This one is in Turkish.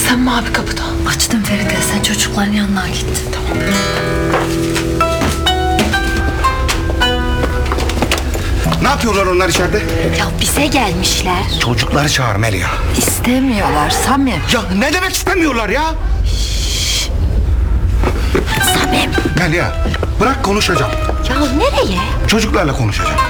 Sen mi abi kapıda? Açtım Feride, sen çocukların yanına git. Tamam. Ne yapıyorlar onlar içeride? Ya bize gelmişler. Çocukları çağır Melia. İstemiyorlar Samim. Ya ne demek istemiyorlar ya? Samim. Melia bırak konuşacağım. Ya nereye? Çocuklarla konuşacağım.